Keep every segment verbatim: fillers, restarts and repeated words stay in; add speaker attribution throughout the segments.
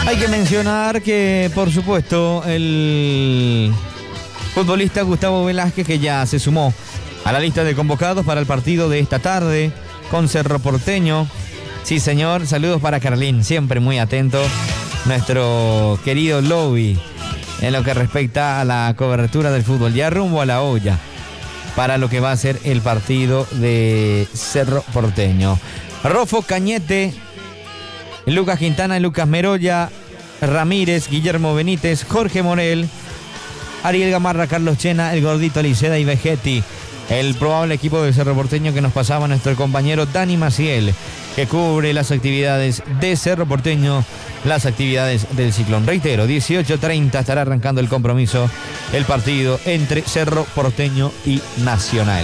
Speaker 1: Hay que mencionar que, por supuesto, el futbolista Gustavo Velázquez, que ya se sumó a la lista de convocados para el partido de esta tarde con Cerro Porteño. Sí, señor, saludos para Carlín, siempre muy atento, nuestro querido lobby, en lo que respecta a la cobertura del fútbol, ya rumbo a la olla, para lo que va a ser el partido de Cerro Porteño. Rofo Cañete, Lucas Quintana, Lucas Meroya, Ramírez, Guillermo Benítez, Jorge Morel, Ariel Gamarra, Carlos Chena, el Gordito Liceda y Vegetti. El probable equipo de Cerro Porteño que nos pasaba nuestro compañero Dani Maciel, que cubre las actividades de Cerro Porteño, las actividades del Ciclón. Reitero, dieciocho treinta estará arrancando el compromiso, el partido entre Cerro Porteño y Nacional.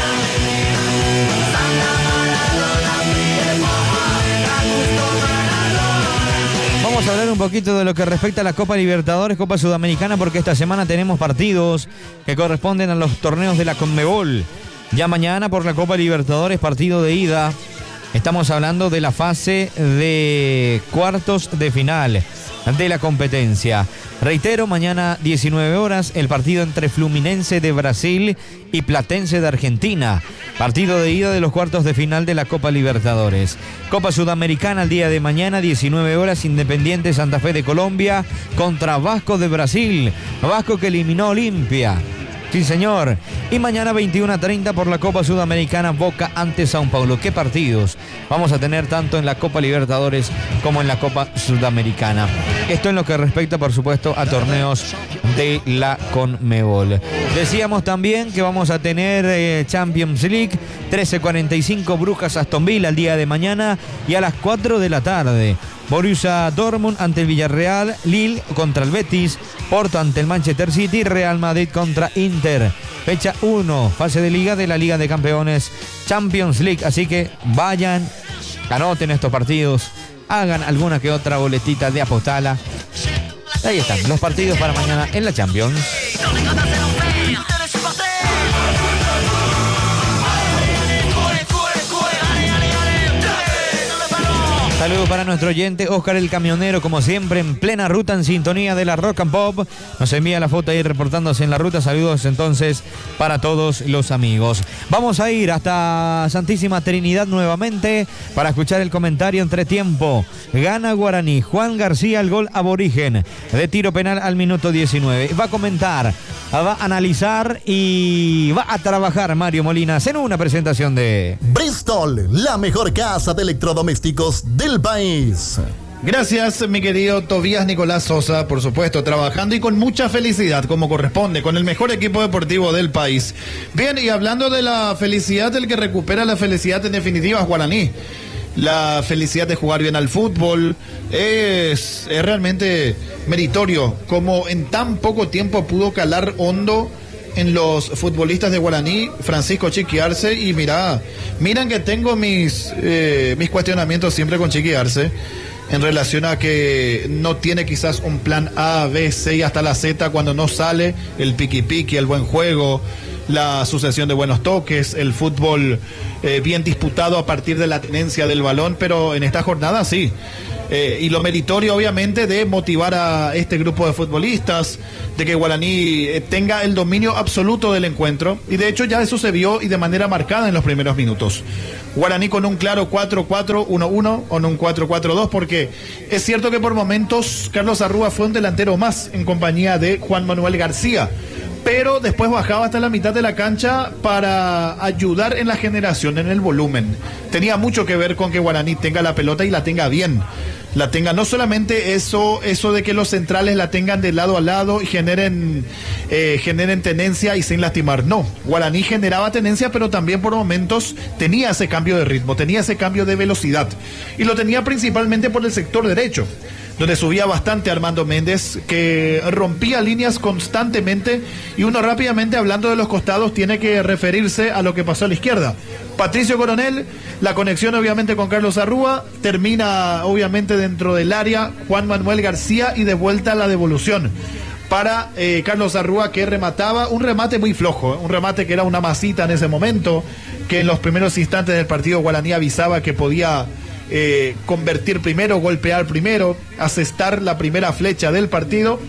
Speaker 1: Vamos a hablar un poquito de lo que respecta a la Copa Libertadores, Copa Sudamericana, porque esta semana tenemos partidos que corresponden a los torneos de la Conmebol. Ya mañana por la Copa Libertadores, partido de ida. Estamos hablando de la fase de cuartos de final de la competencia. Reitero, mañana diecinueve horas, el partido entre Fluminense de Brasil y Platense de Argentina. Partido de ida de los cuartos de final de la Copa Libertadores. Copa Sudamericana el día de mañana, diecinueve horas, Independiente Santa Fe de Colombia contra Vasco de Brasil. Vasco que eliminó a Olimpia. Sí, señor. Y mañana veintiuno treinta por la Copa Sudamericana, Boca ante São Paulo. ¿Qué partidos vamos a tener tanto en la Copa Libertadores como en la Copa Sudamericana? Esto en lo que respecta, por supuesto, a torneos de la Conmebol. Decíamos también que vamos a tener eh, Champions League, trece cuarenta y cinco, Brujas Aston Villa el día de mañana, y a las cuatro de la tarde. Borussia Dortmund ante el Villarreal, Lille contra el Betis, Porto ante el Manchester City, Real Madrid contra Inter. Fecha uno, fase de liga de la Liga de Campeones Champions League. Así que vayan, anoten estos partidos, hagan alguna que otra boletita de apostala. Ahí están los partidos para mañana en la Champions. Saludos para nuestro oyente Oscar el Camionero, como siempre en plena ruta, en sintonía de la Rock and Pop. Nos envía la foto ahí reportándose en la ruta. Saludos entonces para todos los amigos. Vamos a ir hasta Santísima Trinidad nuevamente para escuchar el comentario entre tiempo. Gana Guaraní, Juan García el gol aborigen de tiro penal al minuto diecinueve. Va a comentar, va a analizar y va a trabajar Mario Molinas en una presentación de
Speaker 2: Bristol, la mejor casa de electrodomésticos del país.
Speaker 3: Gracias, mi querido Tobías Nicolás Sosa, por supuesto, trabajando y con mucha felicidad, como corresponde, con el mejor equipo deportivo del país. Bien, y hablando de la felicidad, el que recupera la felicidad en definitiva es Guaraní. La felicidad de jugar bien al fútbol es, es realmente meritorio, como en tan poco tiempo pudo calar hondo en los futbolistas de Guaraní, Francisco Chiqui Arce, y mira, miran que tengo mis, eh, mis cuestionamientos siempre con Chiqui Arce, en relación a que no tiene quizás un plan A, B, C y hasta la Z cuando no sale el piqui piqui, el buen juego, la sucesión de buenos toques, el fútbol eh, bien disputado a partir de la tenencia del balón, pero en esta jornada sí. Eh, y lo meritorio obviamente de motivar a este grupo de futbolistas, de que Guaraní eh, tenga el dominio absoluto del encuentro, y de hecho ya eso se vio y de manera marcada en los primeros minutos. Guaraní con un claro cuatro cuatro uno uno o un cuatro cuatro dos, porque es cierto que por momentos Carlos Arrúa fue un delantero más en compañía de Juan Manuel García, pero después bajaba hasta la mitad de la cancha para ayudar en la generación, en el volumen. Tenía mucho que ver con que Guaraní tenga la pelota y la tenga bien. La tenga, no solamente eso, eso de que los centrales la tengan de lado a lado y generen, eh, generen tenencia y sin lastimar. No, Guaraní generaba tenencia, pero también por momentos tenía ese cambio de ritmo, tenía ese cambio de velocidad. Y lo tenía principalmente por el sector derecho, donde subía bastante Armando Méndez, que rompía líneas constantemente, y uno rápidamente, hablando de los costados, tiene que referirse a lo que pasó a la izquierda. Patricio Coronel, la conexión obviamente con Carlos Arrúa, termina obviamente dentro del área Juan Manuel García, y de vuelta a la devolución para eh, Carlos Arrúa, que remataba, un remate muy flojo, ¿eh? Un remate que era una masita en ese momento, que en los primeros instantes del partido Guaraní avisaba que podía eh, convertir primero, golpear primero, asestar la primera flecha del partido.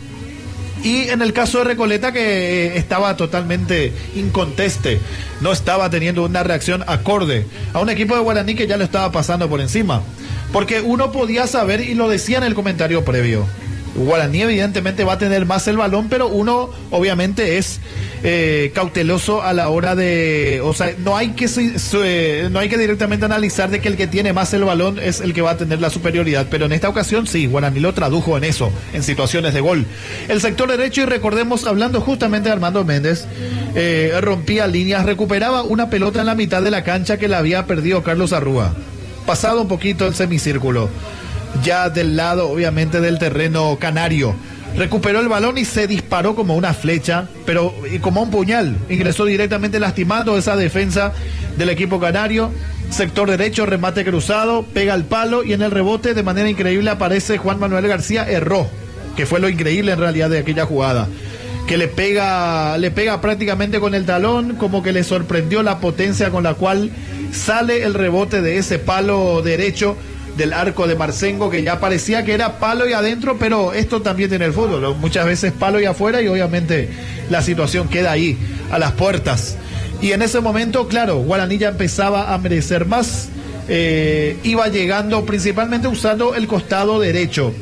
Speaker 3: Y en el caso de Recoleta, que eh, estaba totalmente inconteste, no estaba teniendo una reacción acorde a un equipo de Guaraní que ya lo estaba pasando por encima. Porque uno podía saber, y lo decía en el comentario previo, Guaraní evidentemente va a tener más el balón, pero uno obviamente es eh, cauteloso a la hora de, o sea, no hay que su, su, eh, no hay que directamente analizar de que el que tiene más el balón es el que va a tener la superioridad, pero en esta ocasión sí, Guaraní lo tradujo en eso, en situaciones de gol. El sector derecho, y recordemos, hablando justamente de Armando Méndez, eh, rompía líneas, recuperaba una pelota en la mitad de la cancha que la había perdido Carlos Arrúa, pasado un poquito el semicírculo, ya del lado obviamente del terreno canario. Recuperó el balón y se disparó como una flecha, pero y como un puñal. Ingresó directamente lastimando esa defensa del equipo canario. Sector derecho, remate cruzado, pega al palo y en el rebote de manera increíble aparece Juan Manuel García, erró, que fue lo increíble en realidad de aquella jugada. Que le pega, le pega prácticamente con el talón, como que le sorprendió la potencia con la cual sale el rebote de ese palo derecho del arco de Marcengo, que ya parecía que era palo y adentro, pero esto también tiene el fútbol, muchas veces palo y afuera, y obviamente la situación queda ahí, a las puertas. Y en ese momento, claro, Guaraní ya empezaba a merecer más, eh, iba llegando principalmente usando el costado derecho.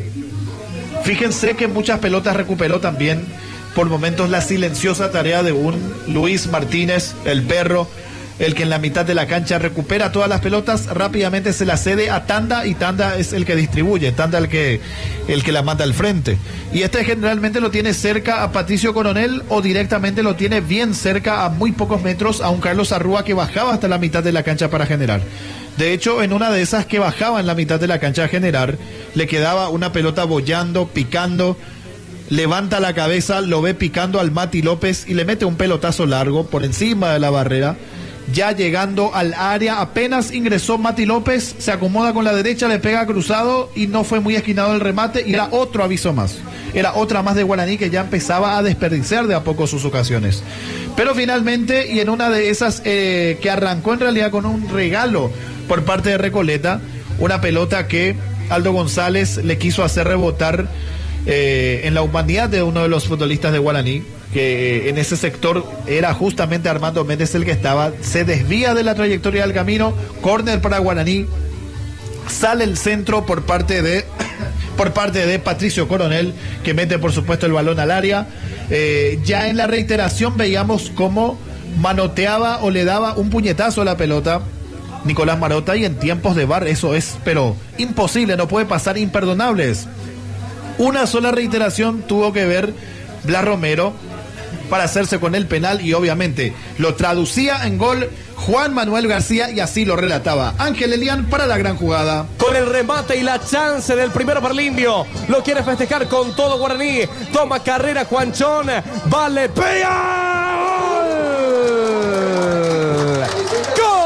Speaker 3: Fíjense que muchas pelotas recuperó también, por momentos, la silenciosa tarea de un Luis Martínez, el perro, el que en la mitad de la cancha recupera todas las pelotas, rápidamente se las cede a Tanda, y Tanda es el que distribuye, Tanda el que, el que la manda al frente. Y este generalmente lo tiene cerca a Patricio Coronel, o directamente lo tiene bien cerca, a muy pocos metros, a un Carlos Arrúa que bajaba hasta la mitad de la cancha para generar. De hecho, en una de esas que bajaba en la mitad de la cancha a generar, le quedaba una pelota boyando, picando, levanta la cabeza, lo ve picando al Mati López y le mete un pelotazo largo por encima de la barrera. Ya llegando al área, apenas ingresó Mati López, se acomoda con la derecha, le pega cruzado y no fue muy esquinado el remate, y era otro aviso más. Era otra más de Guaraní que ya empezaba a desperdiciar de a poco sus ocasiones. Pero finalmente, y en una de esas eh, que arrancó en realidad con un regalo por parte de Recoleta, una pelota que Aldo González le quiso hacer rebotar eh, en la humanidad de uno de los futbolistas de Guaraní, que en ese sector era justamente Armando Méndez el que estaba, se desvía de la trayectoria del camino, córner para Guaraní, sale el centro por parte de por parte de Patricio Coronel, que mete por supuesto el balón al área. Eh, ya en la reiteración veíamos cómo manoteaba o le daba un puñetazo a la pelota Nicolás Marota, y en tiempos de V A R eso es pero imposible, no puede pasar, imperdonables. Una sola reiteración tuvo que ver Blas Romero para hacerse con el penal, y obviamente lo traducía en gol Juan Manuel García, y así lo relataba Ángel Elián para la gran jugada.
Speaker 4: Con el remate y la chance del primero para el Indio, lo quiere festejar con todo Guaraní, toma carrera Juanchón, vale, pega, ¡gol!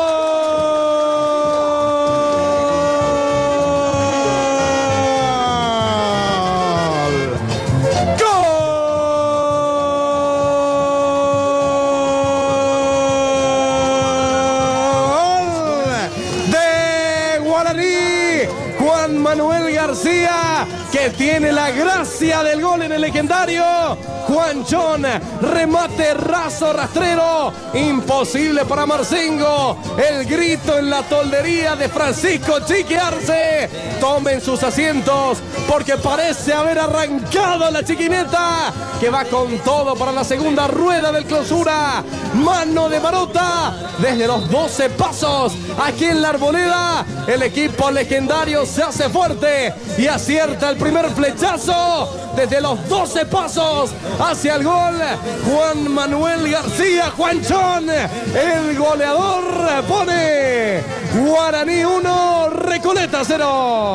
Speaker 4: Juan Manuel García, que tiene la gracia del gol en el legendario Juanchón, remate raso rastrero, imposible para Marcengo, el grito en la toldería de Francisco Chiqui Arce. Tomen sus asientos porque parece haber arrancado la chiquineta, que va con todo para la segunda rueda del clausura. Mano de Marota desde los doce pasos, aquí en la Arboleda, el equipo legendario se hace fuerte y acierta el primer flechazo desde los doce pasos hacia el gol. Juan Manuel García, Juanchón, el goleador, pone Guaraní uno, Recoleta cero.